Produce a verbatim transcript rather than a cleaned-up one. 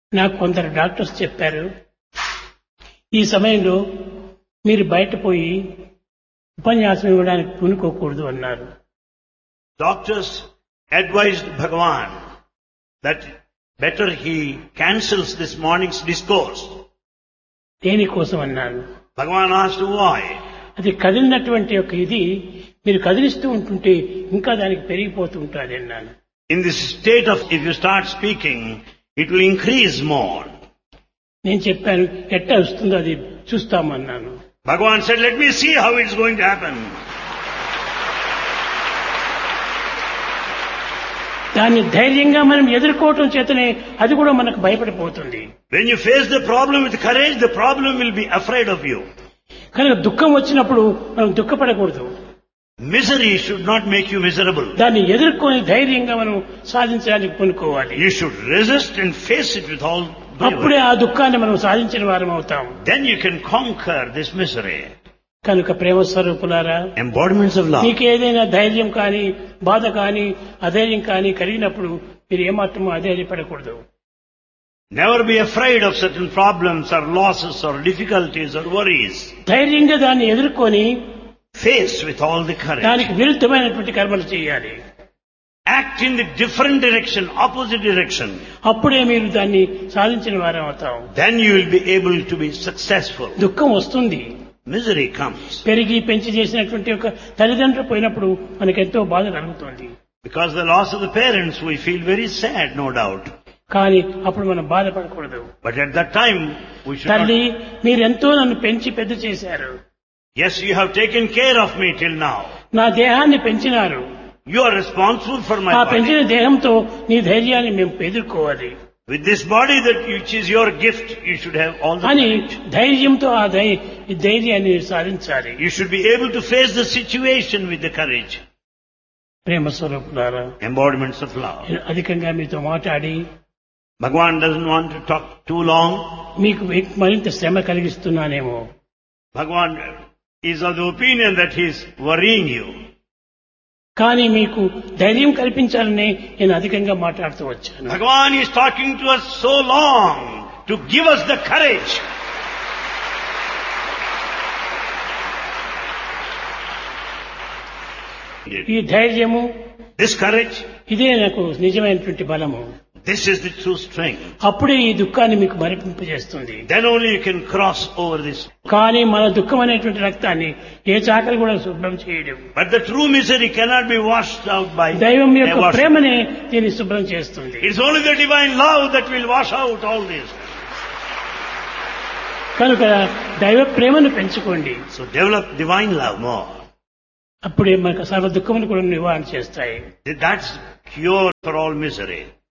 నాకు కొందరు డాక్టర్స్ చెప్పారు, ఈ సమయంలో మీరు బయట పోయి ఉపన్యాసం ఇవ్వడానికి పూనుకోకూడదు అన్నారు. Doctors advised Bhagavan that better he cancels this morning's discourse. దేనికోసం అన్నారు. Bhagavan asked why. అది కదిలినటువంటి ఒక ఇది మీరు కదిలిస్తూ ఉంటుంటే ఇంకా దానికి పెరిగిపోతూ ఉంటుంది అన్నాను. In this state of, if you start speaking, it will increase more. నేను చెప్పాను, ఎట్లా వస్తుందో అది చూస్తామన్నాను. Bhagavan said, let me see how it's going to happen. దాన్ని ధైర్యంగా మనం ఎదుర్కోవటం చేతనే అది కూడా మనకు భయపడిపోతుంది. When you face the problem with courage, the problem will be afraid of you. కనుక దుఃఖం వచ్చినప్పుడు మనం దుఃఖపడకూడదు. Misery should not make you miserable. దాన్ని ఎదుర్కొని ధైర్యంగా మనం సాధించడానికి పూనుకోవాలి. You should resist and face it with all అప్పుడే bravery. ఆ దుఃఖాన్ని మనం సాధించిన వారం అవుతాం. Then you can conquer this misery. కనుక ప్రేమ స్వరూపులారా, Embodiments of love. మీకు ఏదైనా ధైర్యం కానీ బాధ కానీ అధైర్యం కానీ కలిగినప్పుడు మీరు ఏమాత్రమూ అధైర్యపడకూడదు. Never be afraid of certain problems or losses or difficulties or worries. ధైర్యంగా దాన్ని ఎదుర్కొని Face with all the courage. దానికి విరుద్ధమైనటువంటి కర్మలు చేయాలి. Act in the different direction, opposite direction. అప్పుడే మీరు దాన్ని సాధించిన వారం అవుతాం. Then you will be able to be successful. దుఃఖం వస్తుంది. Misery comes. పెరిగి పెంచి చేసినటువంటి ఒక తల్లిదండ్రులు పోయినప్పుడు మనకెంతో బాధ కలుగుతుంది. Because the loss of the parents, we feel very sad, no doubt. కానీ అప్పుడు మనం బాధపడకూడదు. But at that time, we should తల్లి, not... మీరెంతో నన్ను పెంచి పెద్ద చేశారు. Yes, you have taken care of me till now. నా దేహాన్ని పెంచినారు. You are responsible for my ఆ body. పెంచిన దేహంతో నీ ధైర్యాన్ని మేము ఎదుర్కోవాలి With this body that which is your gift, you should have all the అని courage. ధైర్యంతో ఆ ధై- ఈ ధైర్యాన్ని సాధించాలి. You should be able to face the situation with the courage. ప్రేమ స్వరూపులారా, Embodiments of love. నేను అధికంగా మీతో మాట్లాడి Bhagavan doesn't want to talk too long. మీకు మరింత శ్రమ కలిగిస్తున్నానేమో. Bhagavan is of the opinion that he is worrying you. కానీ మీకు ధైర్యం కల్పించాలని నేను అధికంగా మాట్లాడుతూ వచ్చాను. Bhagavan is talking to us so long to give us the courage. ఈ ధైర్యము, This courage, ఇదే నాకు నిజమైనటువంటి బలము. this is the true strength. అప్పుడే ఈ దుఃఖాన్ని మీకు మరిపింపజేస్తుంది. Then only you can cross over this. కానీ మన దుఃఖం అనేటువంటి రక్తాన్ని ఏ చాకలి కూడా శుభ్రం చేయడం. But the true misery cannot be washed out by దైవం యొక్క a wash. ప్రేమనే దీన్ని శుభ్రం చేస్తుంది. It's only the divine love that will wash out all this. కనుక దైవ ప్రేమను పెంచుకోండి. So develop divine love more. అప్పుడే మనకు సర్వ దుఃఖములు కూడా నివారణ చేస్తాయి. That's cure for all misery.